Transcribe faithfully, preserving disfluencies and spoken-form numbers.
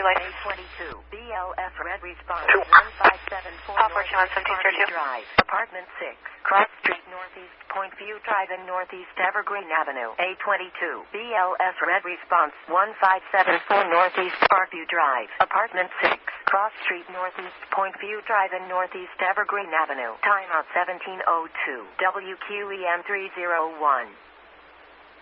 you like? A twenty-two, B L F Red Response, Two. one five seven four Pop fourteen one Northeast seventeen zero Parkview two. Drive, Apartment six, Cross Street Northeast, Point View Drive and Northeast Evergreen Avenue. A twenty-two, B L S Red Response, one five seven four Northeast Parkview Drive, Apartment six, Cross Street Northeast, Point View Drive and Northeast Evergreen Avenue. Timeout seventeen oh two, W Q E M three oh one.